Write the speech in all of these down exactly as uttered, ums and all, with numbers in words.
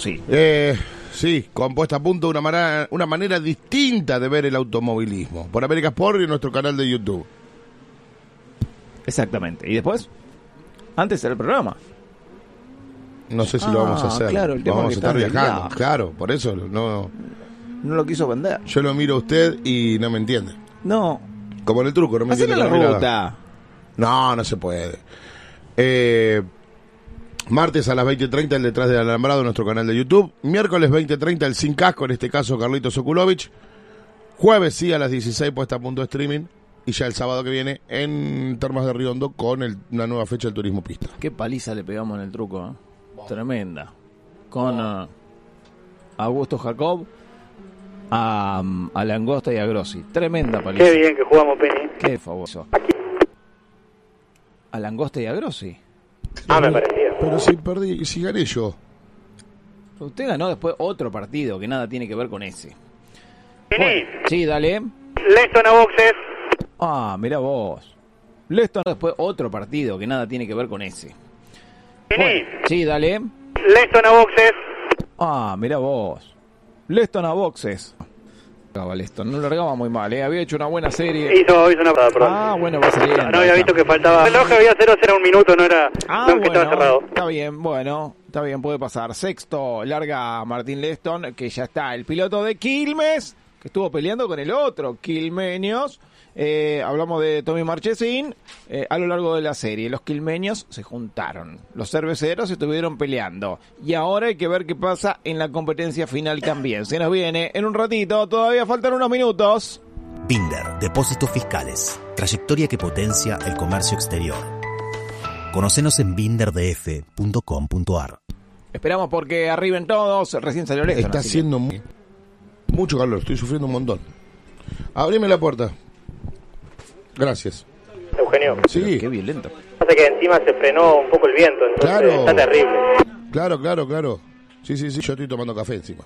sí. Eh, sí, con Puesta a Punto, una manera, una manera distinta de ver el automovilismo. Por América Sport y nuestro canal de YouTube. Exactamente. ¿Y después? Antes era el programa. No sé si ah, lo vamos a hacer. Claro, el tema vamos que a estar está viajando. viaje. Claro, por eso no... No lo quiso vender. Yo lo miro a usted y no me entiende. No. Como en el truco, no me Hacele entiende. la con ruta. No, no se puede. Eh, martes a las veinte treinta el Detrás del Alambrado en nuestro canal de YouTube. Miércoles veinte treinta el Sin Casco, en este caso Carlitos Sokulovich. Jueves sí a las dieciséis Puesta a Punto streaming. Y ya el sábado que viene en Termas de Riondo con el, una nueva fecha del Turismo Pista. Qué paliza le pegamos en el truco, ¿eh? Wow. Tremenda. Con uh, Augusto Jacob, a, a Langosta y a Grossi. Tremenda paliza. Qué bien que jugamos, Penny. Qué famoso. A Langosta y a Grossi. Ah, me parecía. Pero si perdí, si gané yo. Usted ganó después otro partido que nada tiene que ver con ese. Penny. Bueno, sí, dale. Leston a boxes. Ah, mirá vos. Leston después otro partido que nada tiene que ver con ese. Penny. Bueno, sí, dale. Leston a boxes. Ah, mirá vos. Leston a boxes. Leston, no largaba muy mal, ¿eh? Había hecho una buena serie. Hizo, hizo una parada, perdón. Ah, bueno, va saliendo. No, no había visto que faltaba. El reloj había cero cero un minuto, no era. Ah, no, bueno, que estaba cerrado. Está bien, bueno, está bien, puede pasar. Sexto, larga Martín Leston, que ya está el piloto de Quilmes, que estuvo peleando con el otro quilmeños. Eh, hablamos de Tommy Marchesín. Eh, a lo largo de la serie, los quilmeños se juntaron. Los cerveceros estuvieron peleando. Y ahora hay que ver qué pasa en la competencia final también. Se nos viene en un ratito, todavía faltan unos minutos. Binder, Depósitos Fiscales. Trayectoria que potencia el comercio exterior. Conocenos en binder d f punto com punto a r. Esperamos porque arriben todos. Recién salió Leston. Está haciendo muy, mucho calor, estoy sufriendo un montón. Abrime la puerta. Gracias. Eugenio. Sí. Qué violento. Pasa que encima se frenó un poco el viento, entonces Claro. está terrible. Claro, claro, claro. Sí, sí, sí, yo estoy tomando café encima.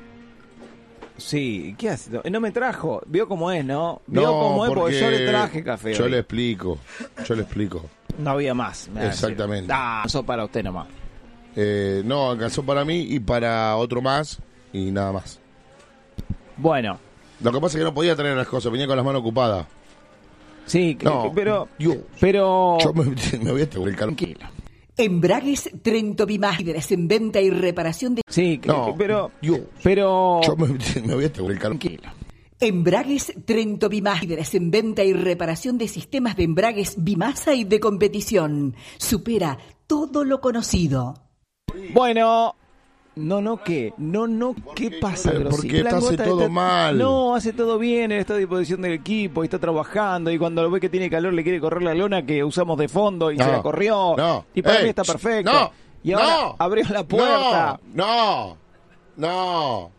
Sí, ¿qué hace? No me trajo. Vio cómo es, ¿no? Vio No, cómo es porque yo le porque traje café. Yo hoy. le explico, yo le explico. No había más. me va a decir. Exactamente. Ah, eso para usted nomás. Eh, no, alcanzó para mí y para otro más y nada más. Bueno. Lo que pasa es que no podía tener las cosas, venía con las manos ocupadas. Sí, No, pero... yo, pero... yo me, me voy a tener el calor. Tranquilo. Embragues Trento Bimás, líderes en venta y reparación de... Sí, No, pero... yo, pero... yo me, me voy a tener el calor. Tranquilo. Embragues Trento Bimás, líderes en venta y reparación de sistemas de embragues bimasa y de competición. Supera todo lo conocido. Bueno... No, no, ¿qué? No, no, ¿qué pasa, Pero Grossi? porque La hace gota todo está- mal. No, hace todo bien, él está a disposición del equipo y está trabajando y cuando lo ve que tiene calor le quiere correr la lona que usamos de fondo y No, se la corrió. no. Y para Ey, mí está perfecto. no, y ahora no, abrió la puerta. No, no, no.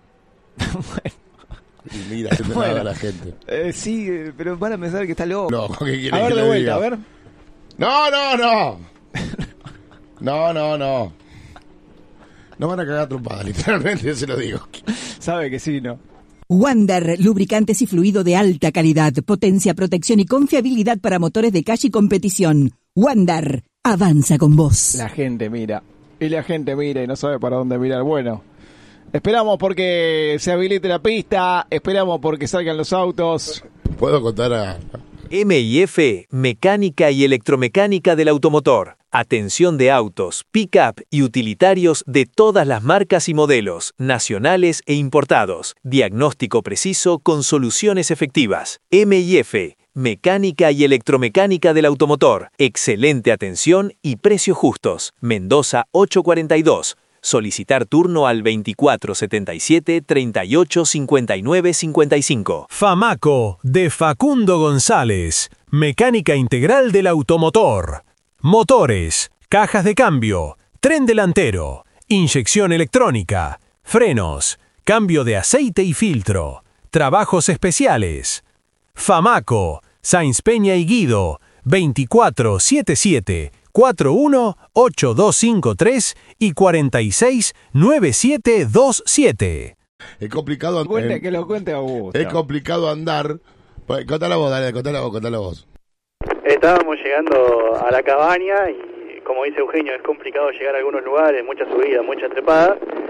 Y mira, se te Bueno. nada la gente. Eh, sí, eh, pero van a pensar que está loco. Loco, ¿qué quiere a ver que de le vuelta, diga? a ver. No, no, no. No, no, no. No van a cagar trompada, literalmente, yo se lo digo. Sabe que sí, ¿no? Wander, lubricantes y fluido de alta calidad, potencia, protección y confiabilidad para motores de calle y competición. Wander, avanza con vos. La gente mira. Y la gente mira y no sabe para dónde mirar. Bueno, esperamos porque se habilite la pista. Esperamos porque salgan los autos. ¿Puedo contar a...? M I F, Mecánica y Electromecánica del Automotor. Atención de autos, pick-up y utilitarios de todas las marcas y modelos, nacionales e importados. Diagnóstico preciso con soluciones efectivas. M I F, Mecánica y Electromecánica del Automotor. Excelente atención y precios justos. Mendoza ochocientos cuarenta y dos. Solicitar turno al veinticuatro setenta y siete, treinta y ocho, cincuenta y nueve, cincuenta y cinco. Famaco, de Facundo González. Mecánica integral del automotor. Motores, cajas de cambio, tren delantero, inyección electrónica, frenos, cambio de aceite y filtro, trabajos especiales. Famaco, Sáenz Peña y Guido, veinticuatro setenta y siete, cuarenta y uno, ochenta y dos cincuenta y tres y cuarenta y seis, noventa y siete veintisiete. Es complicado... Cuente, eh, que lo cuente Augusto. Es complicado andar... Pues, contala vos, dale, contala vos, contala vos. Estábamos llegando a la cabaña y, como dice Eugenio, es complicado llegar a algunos lugares, mucha subida, mucha trepada.